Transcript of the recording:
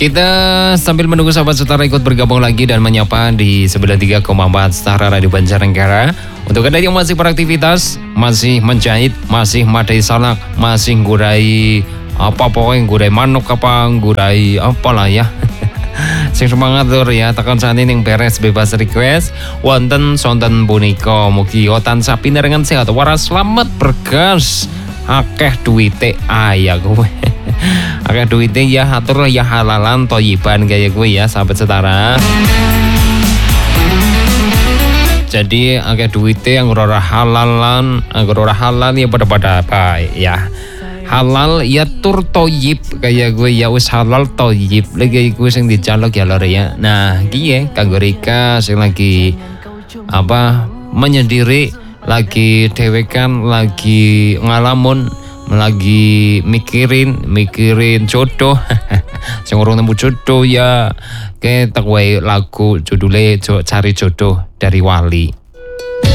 Kita sambil menunggu sahabat setara ikut bergabung lagi dan menyapa di 93,4 Setara Radio Banjarnegara. Untuk Anda yang masih beraktivitas, masih menjahit, masih madai salak, masih ngurai apa pokoknya ngurai manuk apa ngurai apalah ya. Sing semangat lur ya, tekan saat ini yang beres bebas request wonten sonten punika mugi tansah pinarengan sehat waras selamat bergas akeh duwite ya kowe. Akeh duwite ya atur ya halalan toyiban kaya gue ya sahabat setara. Jadi akeh duwite yang ora halalan, ora halal ya pada baik ya. Halal ya tur toyib kayak gue ya wis halal toyib lagi gue sing dicalok ya lor ya. Nah iki kanggo Rika sing lagi menyendiri, lagi dewekan, lagi ngalamun, lagi mikirin jodoh. Sing urung nemu jodoh ya ketek wae lagu judule Cari Jodoh dari Wali.